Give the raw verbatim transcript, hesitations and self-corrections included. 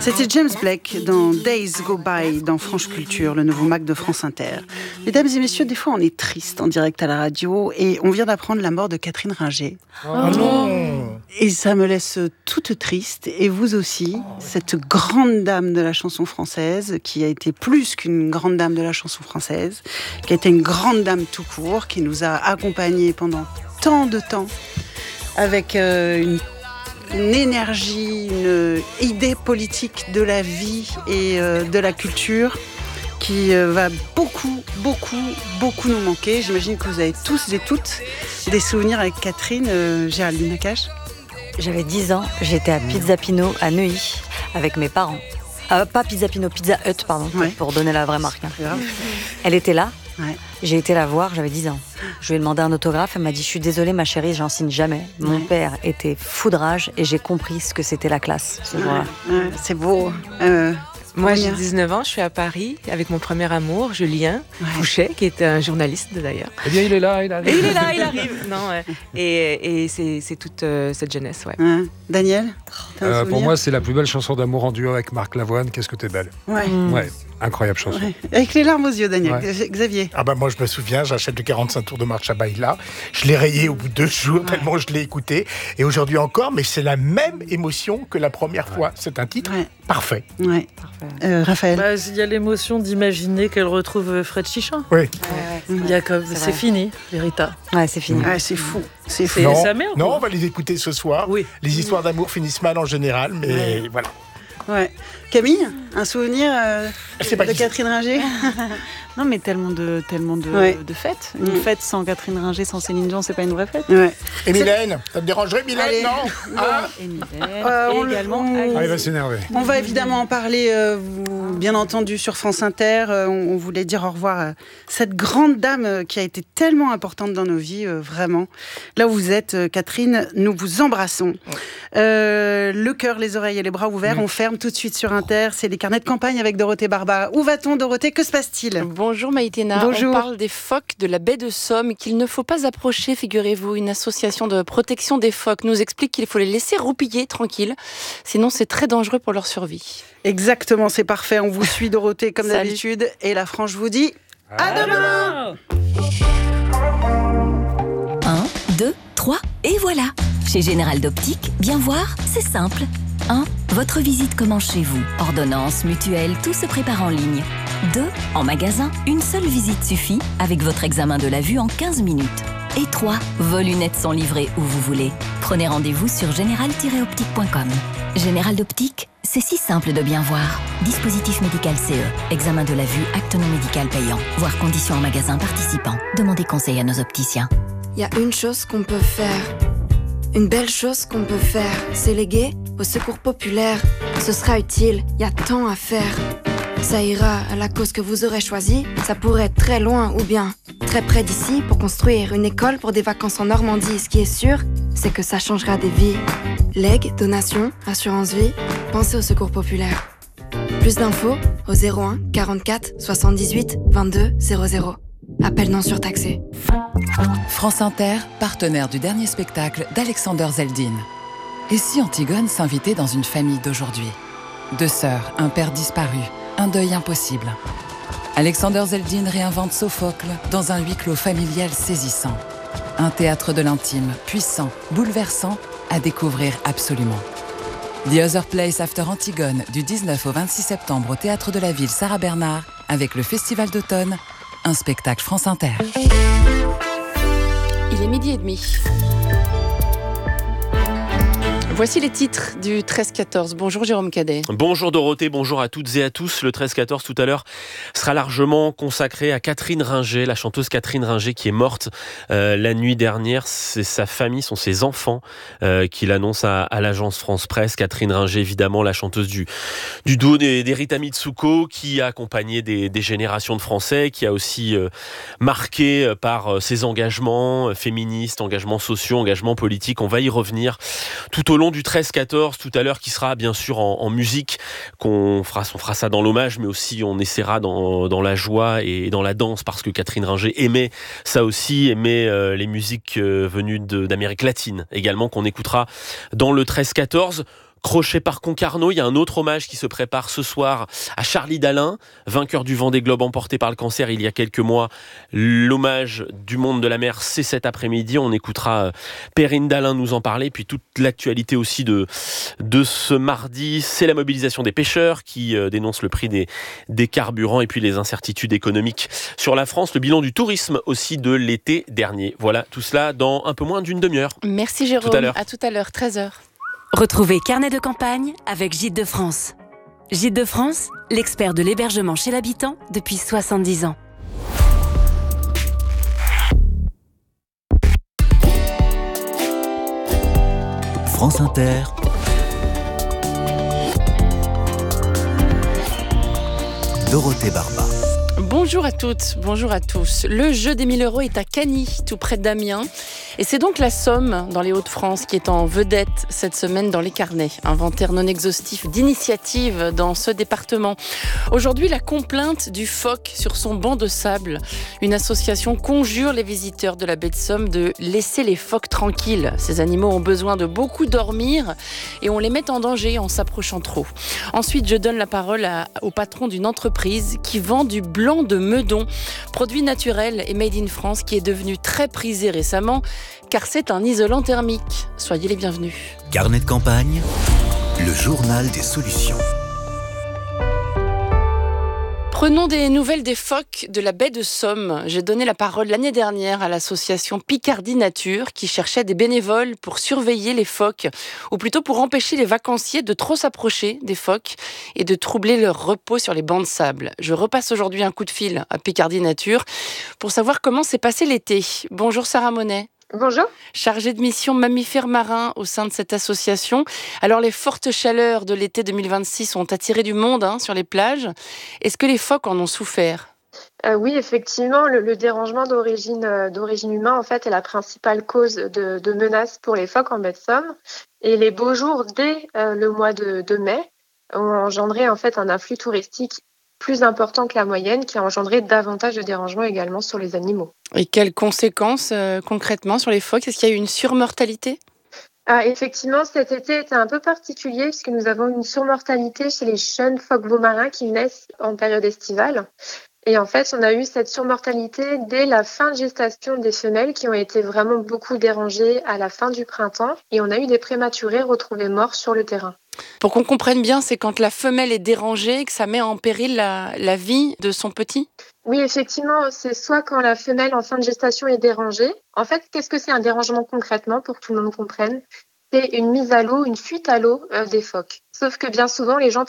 C'était James Blake dans Days Go By dans France Culture, le nouveau Mac de France Inter. Mesdames et messieurs, des fois on est triste en direct à la radio et on vient d'apprendre la mort de Catherine Ringer. Oh non. Et ça me laisse toute triste, et vous aussi, cette grande dame de la chanson française, qui a été plus qu'une grande dame de la chanson française, qui a été une grande dame tout court, qui nous a accompagnés pendant tant de temps, avec euh, une une énergie, une idée politique de la vie et euh, de la culture qui euh, va beaucoup, beaucoup, beaucoup nous manquer. J'imagine que vous avez tous et toutes des souvenirs avec Catherine. euh, Géraldine Nakache. J'avais dix ans, j'étais à Pizza Pino à Neuilly avec mes parents. Euh, pas Pizza Pino, Pizza Hut, pardon, ouais. Pour donner la vraie marque. Hein. Elle était là. Ouais. J'ai été la voir, j'avais dix ans. Je lui ai demandé un autographe, elle m'a dit « Je suis désolée ma chérie, j'en signe jamais ». Mon ouais. père était fou de rage et j'ai compris ce que c'était la classe ce jour-là. Ouais, ouais, c'est beau. Euh, Moi j'ai dix-neuf ans, je suis à Paris avec mon premier amour, Julien ouais. Fouchet, qui est un journaliste d'ailleurs. Eh bien il est là, il arrive. Et il est là, il arrive. Non, ouais. Et, et c'est, c'est toute euh, cette jeunesse. Ouais. Ouais. Daniel euh, Pour moi c'est la plus belle chanson d'amour en duo avec Marc Lavoine, Qu'est-ce que t'es belle. Ouais. Mmh. Ouais. Incroyable chanson. Ouais. Avec les larmes aux yeux, Daniel. Ouais. Xavier. Ah bah moi je me souviens, j'achète le quarante-cinq tours de Marcha Baila. Je l'ai rayé au bout de deux jours, ouais. tellement je l'ai écouté. Et aujourd'hui encore, mais c'est la même émotion que la première fois. C'est un titre ouais. parfait. Ouais. Parfait. Euh, Raphaël. Bah, il y a l'émotion d'imaginer qu'elle retrouve Fred Chichin. Oui. Ouais, ouais, il y a comme... c'est, c'est fini, Rita. Ouais, c'est fini. Ouais, c'est fou. C'est fou. Non, sa mère, non, on va les écouter ce soir. Oui. Les histoires d'amour finissent mal en général, mais ouais. voilà. Ouais. Camille, un souvenir euh, de Catherine Ringer? Non, mais tellement de, tellement de, ouais. de fêtes. Une mmh. fête sans Catherine Ringer, sans Céline Dion, c'est pas une vraie fête. Ouais. Et Mylène, ça te dérangerait, Mylène? Allez. Non ah. Et Mylène, euh, et également... On... Ah, il va s'énerver. On va évidemment en parler, euh, bien entendu, sur France Inter. Euh, on, on voulait dire au revoir à cette grande dame euh, qui a été tellement importante dans nos vies, euh, vraiment. Là où vous êtes, euh, Catherine, nous vous embrassons. Euh, le cœur, les oreilles et les bras ouverts, mmh. on ferme tout de suite sur Inter. C'est les carnets de campagne avec Dorothée Barba. Où va-t-on, Dorothée? Que se passe-t-il? Bonjour Maïtena. Bonjour. On parle des phoques de la baie de Somme qu'il ne faut pas approcher, figurez-vous. Une association de protection des phoques nous explique qu'il faut les laisser roupiller tranquilles. Sinon, c'est très dangereux pour leur survie. Exactement, c'est parfait. On vous suit, Dorothée, comme Salut. d'habitude. Et la France vous dit à, à demain. un, deux, trois, et voilà. Chez Général d'Optique, bien voir, c'est simple. un. Votre visite commence chez vous. Ordonnance, mutuelle, tout se prépare en ligne. deux. En magasin, une seule visite suffit avec votre examen de la vue en quinze minutes. Et trois. Vos lunettes sont livrées où vous voulez. Prenez rendez-vous sur général tiret optique point com. Général d'Optique, c'est si simple de bien voir. Dispositif médical C E. Examen de la vue, acte non médical payant. Voir conditions en magasin participant. Demandez conseil à nos opticiens. Il y a une chose qu'on peut faire. Une belle chose qu'on peut faire, c'est léguer au secours populaire. Ce sera utile, il y a tant à faire. Ça ira à la cause que vous aurez choisie. Ça pourrait être très loin ou bien très près d'ici pour construire une école pour des vacances en Normandie. Ce qui est sûr, c'est que ça changera des vies. Legs, donations, assurance vie, pensez au secours populaire. Plus d'infos au zéro un quarante-quatre soixante-dix-huit vingt-deux zéro zéro. Appel non surtaxé. France Inter, partenaire du dernier spectacle d'Alexander Zeldin. Et si Antigone s'invitait dans une famille d'aujourd'hui? Deux sœurs, un père disparu, un deuil impossible. Alexander Zeldin réinvente Sophocle dans un huis clos familial saisissant. Un théâtre de l'intime, puissant, bouleversant, à découvrir absolument. The Other Place After Antigone, du dix-neuf au vingt-six septembre au Théâtre de la Ville Sarah Bernard, avec le Festival d'automne, un spectacle France Inter. Il est midi et demi. Voici les titres du treize quatorze. Bonjour Jérôme Cadet. Bonjour Dorothée, bonjour à toutes et à tous. Le treize quatorze tout à l'heure sera largement consacré à Catherine Ringer, la chanteuse Catherine Ringer qui est morte euh, la nuit dernière. C'est sa famille, sont ses enfants euh, qui l'annoncent à, à l'agence France Presse. Catherine Ringer, évidemment, la chanteuse du, du duo des, des Rita Mitsuko, qui a accompagné des, des générations de Français, qui a aussi euh, marqué par euh, ses engagements féministes, engagements sociaux, engagements politiques. On va y revenir tout au long du treize quatorze tout à l'heure, qui sera bien sûr en, en musique, qu'on fera, on fera ça dans l'hommage, mais aussi on essaiera dans, dans la joie et dans la danse, parce que Catherine Ringer aimait ça aussi, aimait euh, les musiques euh, venues de, d'Amérique latine également, qu'on écoutera dans le treize quatorze. Crochet par Concarneau. Il y a un autre hommage qui se prépare ce soir à Charlie Dalin, vainqueur du Vendée Globe emporté par le cancer il y a quelques mois. L'hommage du monde de la mer, c'est cet après-midi. On écoutera Perrine Dalin nous en parler. Puis toute l'actualité aussi de, de ce mardi, c'est la mobilisation des pêcheurs qui euh, dénoncent le prix des, des carburants et puis les incertitudes économiques sur la France. Le bilan du tourisme aussi de l'été dernier. Voilà, tout cela dans un peu moins d'une demi-heure. Merci Jérôme, tout à l'heure. À tout à l'heure, treize heures. Retrouvez Carnet de campagne avec Gîtes de France. Gîtes de France, l'expert de l'hébergement chez l'habitant depuis soixante-dix ans. France Inter. Dorothée Barba. Bonjour à toutes, bonjour à tous. Le jeu des mille euros est à Cagny, tout près d'Amiens. Et c'est donc la Somme, dans les Hauts-de-France, qui est en vedette cette semaine dans les carnets. Inventaire non exhaustif d'initiatives dans ce département. Aujourd'hui, la complainte du phoque sur son banc de sable. Une association conjure les visiteurs de la baie de Somme de laisser les phoques tranquilles. Ces animaux ont besoin de beaucoup dormir et on les met en danger en s'approchant trop. Ensuite, je donne la parole à, au patron d'une entreprise qui vend du blanc de meudon, produit naturel et made in France qui est devenu très prisé récemment car c'est un isolant thermique. Soyez les bienvenus. Carnet de campagne, le journal des solutions. Prenons des nouvelles des phoques de la baie de Somme. J'ai donné la parole l'année dernière à l'association Picardie Nature qui cherchait des bénévoles pour surveiller les phoques, ou plutôt pour empêcher les vacanciers de trop s'approcher des phoques et de troubler leur repos sur les bancs de sable. Je repasse aujourd'hui un coup de fil à Picardie Nature pour savoir comment s'est passé l'été. Bonjour Sarah Monet. Bonjour. Chargée de mission mammifères marins au sein de cette association. Alors les fortes chaleurs de l'été deux mille vingt-six ont attiré du monde hein, sur les plages. Est-ce que les phoques en ont souffert ? Euh, oui, effectivement, le, le dérangement d'origine, euh, d'origine humaine en fait, est la principale cause de, de menace pour les phoques en baie de Somme. Et les beaux jours dès euh, le mois de, de mai ont engendré en fait un afflux touristique plus important que la moyenne, qui a engendré davantage de dérangements également sur les animaux. Et quelles conséquences euh, concrètement sur les phoques ? Est-ce qu'il y a eu une surmortalité ? Ah, effectivement, cet été était un peu particulier puisque nous avons une surmortalité chez les jeunes phoques beaux-marins qui naissent en période estivale. Et en fait, on a eu cette surmortalité dès la fin de gestation des femelles qui ont été vraiment beaucoup dérangées à la fin du printemps. Et on a eu des prématurés retrouvés morts sur le terrain. Pour qu'on comprenne bien, c'est quand la femelle est dérangée que ça met en péril la, la vie de son petit ? Oui, effectivement, c'est soit quand la femelle en fin de gestation est dérangée. En fait, qu'est-ce que c'est un dérangement concrètement pour que tout le monde comprenne ? C'est une mise à l'eau, une fuite à l'eau euh, des phoques. Sauf que bien souvent, les gens